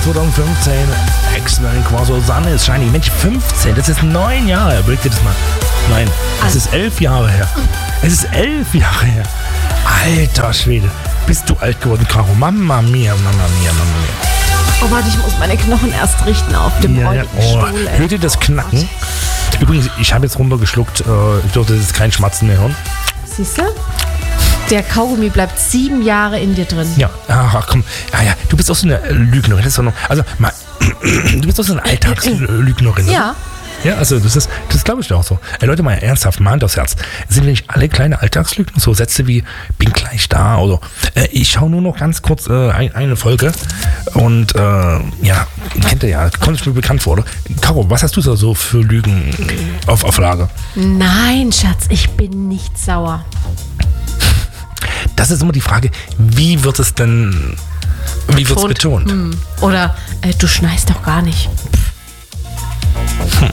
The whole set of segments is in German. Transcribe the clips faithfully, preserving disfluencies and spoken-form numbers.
zwanzig fünfzehn. X-Men Quasar Sun is Shiny. Mensch, fünfzehn, das ist neun Jahre. Überleg dir das mal. Nein, es ist elf Jahre her. Es ist elf Jahre her. Alter Schwede. Bist du alt geworden, Caro? Mamma mia, Mamma mia, Mamma mia. Oh, warte, ich muss meine Knochen erst richten auf dem ja, ja. Oh, Stuhl. Hört ihr das Knacken? Übrigens, ich habe jetzt runtergeschluckt. Ich durfte jetzt kein Schmatzen mehr hören. Siehst du? Der Kaugummi bleibt sieben Jahre in dir drin. Ja, ach komm. Ja, ja, du bist auch so eine Lügnerin. Das ist doch noch, also, mal, du bist auch so eine Alltagslügnerin. Ja. Ja, also das ist, das glaube ich dir auch so. Ey, Leute, mal ernsthaft, mal Hand aufs Herz. Sind wir nicht alle kleine Alltagslügen? So Sätze wie, bin gleich da oder äh, ich schaue nur noch ganz kurz äh, ein, eine Folge und äh, ja, kennt ihr ja, kommt es mir bekannt vor, oder? Caro, was hast du da so für Lügen auf, auf Lager? Nein, Schatz, ich bin nicht sauer. Das ist immer die Frage, wie wird es denn, wie wird es betont? Hm. Oder äh, du schneist doch gar nicht. Hm.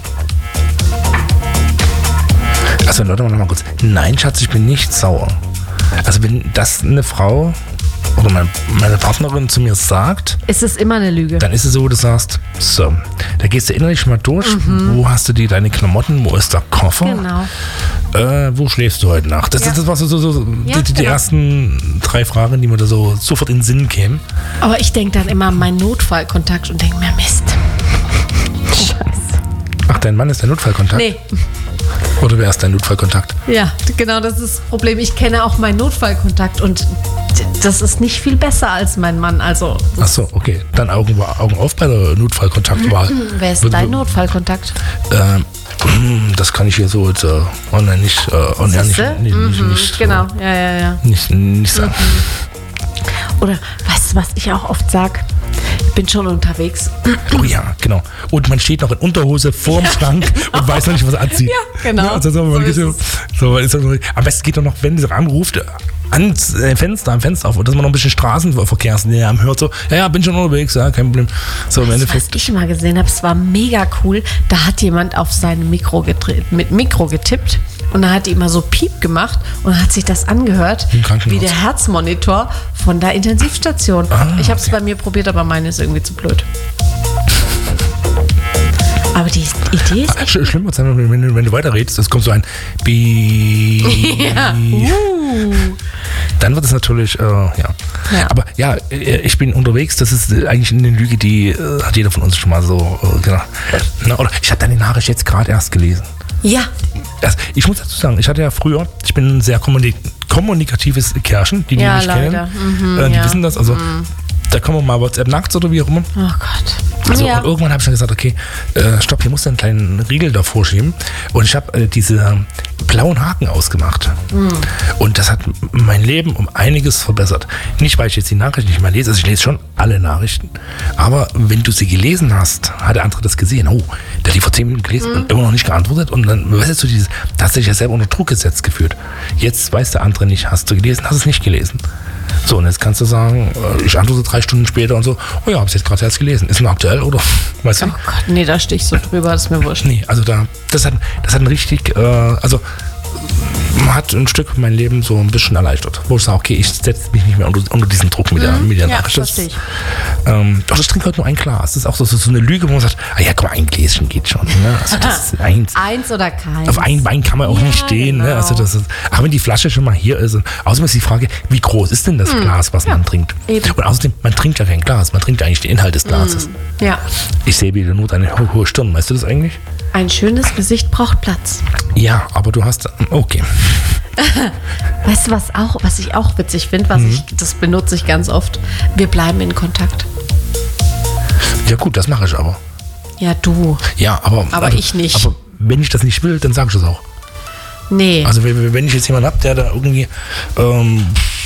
Also Leute, mal kurz. Nein, Schatz, ich bin nicht sauer. Also wenn das eine Frau oder meine, meine Partnerin zu mir sagt, ist es immer eine Lüge. Dann ist es so, du sagst, so, da gehst du innerlich mal durch. Mhm. Wo hast du die deine Klamotten? Wo ist der Koffer? Genau. Äh, wo schläfst du heute Nacht? Das, ja. das, das war so, so, so ja, die, die genau. ersten drei Fragen, die mir da so sofort in den Sinn kämen. Aber ich denke dann immer an meinen Notfallkontakt und denke mir, Mist. Scheiße. Ach, dein Mann ist der Notfallkontakt? Nee. Oder wer ist dein Notfallkontakt? Ja, genau, das ist das Problem. Ich kenne auch meinen Notfallkontakt und das ist nicht viel besser als mein Mann. Also, ach so, okay. Dann Augen, Augen auf bei der Notfallkontaktwahl. Wer ist dein Notfallkontakt? Ähm, das kann ich hier so jetzt, äh, online nicht, äh, online nicht, nicht, mhm, nicht, nicht, genau, ja, ja, ja. Nicht, nicht sagen. Mhm. Oder weißt du, was ich auch oft sage? Ich bin schon unterwegs. Oh ja, genau. Und man steht noch in Unterhose vorm ja, Schrank genau. und weiß noch nicht, was er anzieht. Ja, genau. Ja, also so, man so geht so, ist so, am besten geht doch noch, wenn sie anruft, ans Fenster, am Fenster auf, dass man noch ein bisschen Straßenverkehrslärm hört. So, ja, ja, bin schon unterwegs, ja, kein Problem. So, weißt, was ich mal gesehen habe, es war mega cool. Da hat jemand auf sein Mikro getippt, mit Mikro getippt. Und dann hat die immer so Piep gemacht und hat sich das angehört, wie der Herzmonitor von der Intensivstation. Ah, ich habe es okay. bei mir probiert, aber meine ist irgendwie zu blöd. Aber die Idee ist echt... Schlimm wird es sein, wenn du, wenn du weiterredest, es kommt so ein Bi. Ja. Uh. Dann wird es natürlich, äh, ja. ja. Aber ja, ich bin unterwegs, das ist eigentlich eine Lüge, die äh, hat jeder von uns schon mal so äh, gedacht. Na, oder ich habe deine Nachricht jetzt gerade erst gelesen. Ja. Also, ich muss dazu sagen, ich hatte ja früher, ich bin ein sehr kommunik- kommunikatives Kerlchen, die, die ja, mich leider. kennen, Mhm, äh, die ja. wissen das, also mhm. da kommen wir mal WhatsApp nachts oder wie auch immer. Oh Gott. Also, ja. und irgendwann habe ich dann gesagt, okay, äh, stopp, hier musst du einen kleinen Riegel davor schieben. Und ich habe äh, diese blauen Haken ausgemacht. Mhm. Und das hat mein Leben um einiges verbessert. Nicht, weil ich jetzt die Nachrichten nicht mehr lese, also ich lese schon alle Nachrichten. Aber wenn du sie gelesen hast, hat der andere das gesehen. Oh, der hat die vor zehn Minuten gelesen mhm. und immer noch nicht geantwortet. Und dann, weißt du, dieses, da hast du dich ja selber unter Druck gesetzt gefühlt. Jetzt weiß der andere nicht, hast du gelesen, hast es nicht gelesen. So, und jetzt kannst du sagen, ich antworte drei Stunden später und so, oh ja, hab's jetzt gerade erst gelesen. Ist noch aktuell, oder? Weißt du? Oh Gott, nee, da stehe ich so drüber, das ist mir wurscht. Nee, also da, das hat, das hat ein richtig, äh, also man hat ein Stück mein Leben so ein bisschen erleichtert. Wo ich sage, okay, ich setze mich nicht mehr unter, unter diesen Druck mit der, mhm. mit der ja, Nachricht. Verstehe ich. Ähm, doch, ich trinke heute nur ein Glas. Das ist auch so, so eine Lüge, wo man sagt, ah ja, guck mal, ein Gläschen geht schon. Ne? Also das ist eins. Eins oder keins. Auf einen Wein kann man auch ja, nicht stehen. Genau. Ne? Also das ist, aber wenn die Flasche schon mal hier ist. Und außerdem ist die Frage, wie groß ist denn das mhm. Glas, was ja. man trinkt? Eben. Und außerdem, man trinkt ja kein Glas, man trinkt eigentlich den Inhalt des Glases. Mhm. Ja. Ich sehe wieder nur deine ho- hohe Stirn, weißt du das eigentlich? Ein schönes Gesicht braucht Platz. Ja, aber du hast, okay. Weißt du, was auch, was ich auch witzig finde, was mhm. ich, das benutze ich ganz oft. Wir bleiben in Kontakt. Ja gut, das mache ich aber. Ja, du. Ja, aber. Aber also, ich nicht. Aber wenn ich das nicht will, dann sage ich das auch. Nee. Also wenn ich jetzt jemanden habe, der da irgendwie, ähm,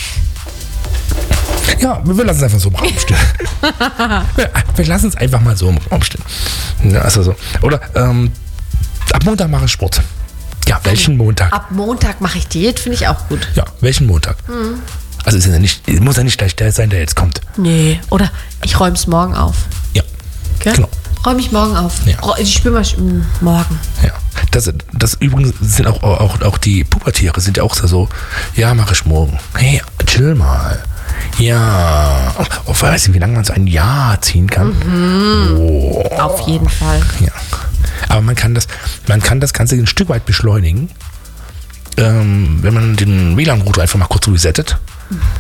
ja, wir lassen es einfach so im Raum stehen. wir, wir lassen es einfach mal so im Raum stehen. Ja, also so. Oder ähm, ab Montag mache ich Sport. Ja, welchen Montag? Ab Montag mache ich Diät, finde ich auch gut. Ja, welchen Montag? Mhm. Also ist ja nicht, muss ja nicht gleich der sein, der jetzt kommt. Nee, oder ich räume es morgen auf. Ja, okay? Genau. Räume ich morgen auf. Ja. Ich spüre mal morgen. Ja, das, das übrigens sind auch, auch, auch die Pubertiere sind ja auch so, ja, mache ich morgen. Hey, chill mal. Ja. Oh, ich weiß nicht, wie lange man so ein Jahr ziehen kann. Mhm. Oh. Auf jeden Fall. Ja. Aber man kann das, man kann das Ganze ein Stück weit beschleunigen, ähm, wenn man den W L A N-Router einfach mal kurz resettet.